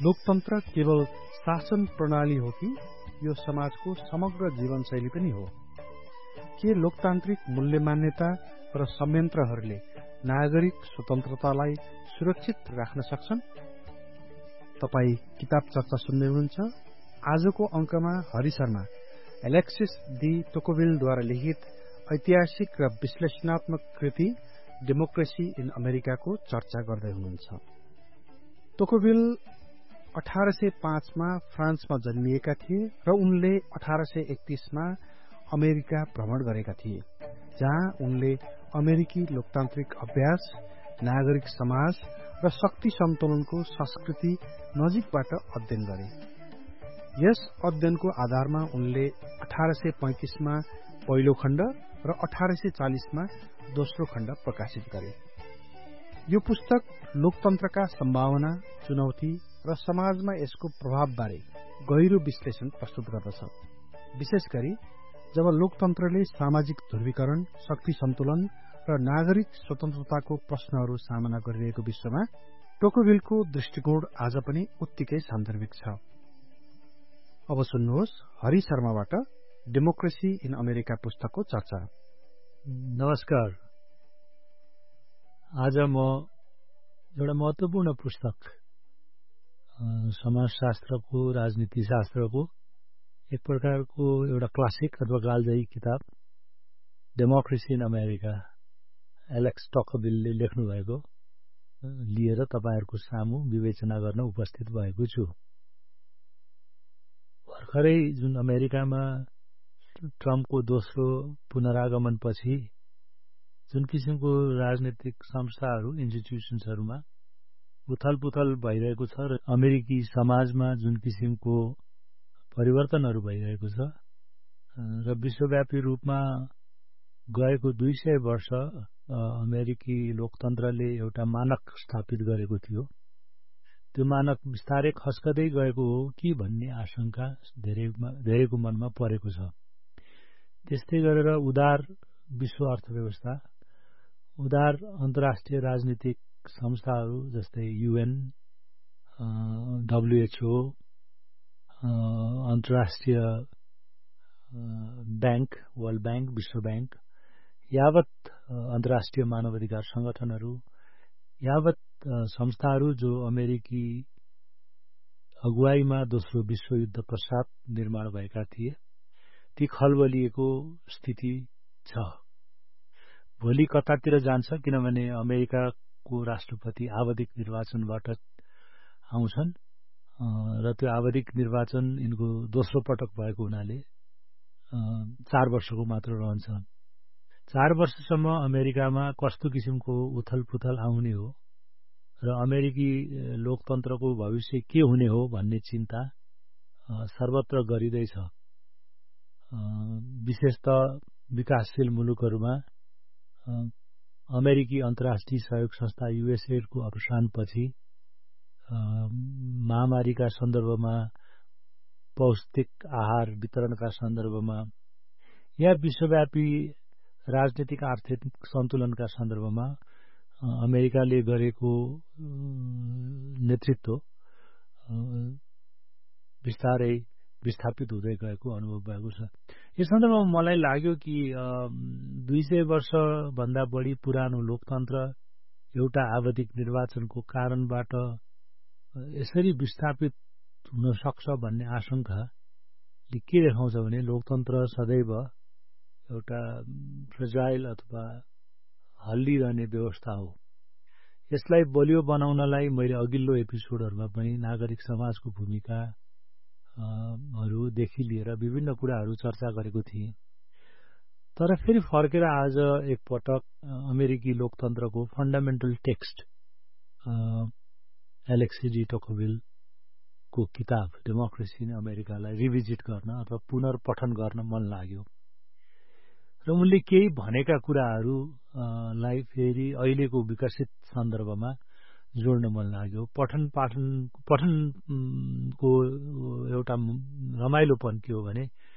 लोकतन्त्र केवल शासन प्रणाली हो कि यो समाजको समग्र जीवनशैली पनि हो? के लोकतान्त्रिक मूल्य मान्यता र संयन्त्रहरूले नागरिक स्वतन्त्रतालाई सुरक्षित राख्न सक्छन्? तपाई किताब चर्चा सुन्दै हुनुहुन्छ। आजको अंकमा हरि शर्मा एलेक्सिस डी टोकोभिलद्वारा लिखित ऐतिहासिक र विश्लेषणात्मक कृति डेमोक्रेसी इन अमेरिकाको चर्चा गर्दै हुनुहुन्छ। टोकोभिल 1805 मा फ्रान्समा जन्मिएका थिए र उनले 1831 मा अमेरिका भ्रमण गरेका थिए, जहाँ उनले अमेरिकी लोकतान्त्रिक अभ्यास, नागरिक समाज र शक्ति सन्तुलनको संस्कृति नजिकबाट अध्ययन गरे। यस अध्ययनको आधारमा उनले 1835 मा पहिलो खण्ड र 1840 मा दोस्रो खण्ड प्रकाशित गरे। यो पुस्तक लोकतन्त्रका सम्भावना, चुनौती र समाजमा यसको प्रभावबारे गहिरो विश्लेषण प्रस्तुत गर्दछ। विशेष गरी जब लोकतन्त्रले सामाजिक ध्रुवीकरण, शक्ति सन्तुलन र नागरिक स्वतन्त्रताको प्रश्नहरू सामना गरिरहेको विश्वमा टोकोभिलको दृष्टिकोण आज पनि उत्तिकै सान्दर्भिक छ। अब सुन्नुहोस् हरि शर्माबाट डेमोक्रेसी इन अमेरिका पुस्तकको चर्चा। नमस्कार। आज म एउटा महत्त्वपूर्ण पुस्तक, समाजशास्त्रको, राजनीति शास्त्रको एक प्रकारको एउटा क्लासिक अथवा कालजयी किताब डेमोक्रेसी इन अमेरिका एलेक्स टोकोभिलले लेख्नु भएको लिएर तपाईहरुको सामु विवेचना गर्न उपस्थित भएको छु। भर्खरै जुन अमेरिकामा ट्रम्पको दोस्रो पुनरागमनपछि जुन किसिमको राजनीतिक संस्थाहरू, इन्स्टिट्युसन्सहरूमा उथलपुथल भइरहेको छ र अमेरिकी समाजमा जुन किसिमको परिवर्तनहरू भइरहेको छ र विश्वव्यापी रूपमा गएको 200 वर्ष अमेरिकी लोकतन्त्रले एउटा मानक स्थापित गरेको थियो, त्यो मानक बिस्तारै खस्कदै गएको हो कि भन्ने आशंका धेरैको मनमा परेको छ। त्यस्तै गरेर उदार विश्व अर्थव्यवस्था, उदार अन्तर्राष्ट्रिय राजनीतिक संस्थाहरू जस्तै UN, WHO, अन्तर्राष्ट्रिय बैंक, वर्ल्ड बैंक, विश्व बैंक, यावत अन्तर्राष्ट्रिय मानवाधिकार संगठनहरू, यावत संस्थाहरू जो अमेरिकी अगुवाईमा दोस्रो विश्वयुद्ध पश्चात निर्माण भएका थिए, ती खलबलिएको स्थिति छ। भोलि कतातिर जान्छ, किनभने अमेरिकाको राष्ट्रपति आवधिक निर्वाचनबाट आउँछन् र त्यो आवधिक निर्वाचन यिनको दोस्रो पटक भएको हुनाले 4 वर्षको मात्र रहन्छ। 4 वर्षसम्म अमेरिकामा कस्तो किसिमको उथलपुथल आउने हो र अमेरिकी लोकतन्त्रको भविष्य के हुने हो भन्ने चिन्ता सर्वत्र गरिँदैछ। विशेषतः विकासशील मुलुकहरूमा अमेरिकी अन्तर्राष्ट्रिय सहयोग संस्था USAID को अवसानपछि महामारीका सन्दर्भमा, पौष्टिक आहार वितरणका सन्दर्भमा या विश्वव्यापी राजनीतिक आर्थिक सन्तुलनका सन्दर्भमा अमेरिकाले गरेको नेतृत्व बिस्तारै विस्थापित हुँदै गएको अनुभव भएको छ। यस सन्दर्भमा मलाई लाग्यो कि 200 वर्ष भन्दा बढी पुरानो लोकतन्त्र एउटा आवधिक निर्वाचनको कारणबाट यसरी विस्थापित हुन सक्छ भन्ने आशंकाले के देखाउँछ भने लोकतन्त्र सदैव एउटा फ्रेजाइल अथवा हल्लिरहने व्यवस्था हो। यसलाई बलियो बनाउनलाई मैले अघिल्लो एपिसोडहरूमा पनि नागरिक समाजको भूमिका हरूदेखि लिएर विभिन्न कुराहरू चर्चा गरेको थिएँ। तर फेरि फर्केर आज एकपटक अमेरिकी लोकतन्त्रको फन्डामेन्टल टेक्स्ट एलेक्सिस डी टोकोभिलको किताब डेमोक्रेसी इन अमेरिकालाई रिभिजिट गर्न अथवा पुनर्पठन गर्न मन लाग्यो र उनले केही भनेका कुराहरूलाई फेरि अहिलेको विकसित सन्दर्भमा जोड्न मन लाग्यो। पठनको एउटा रमाइलोपन के हो भने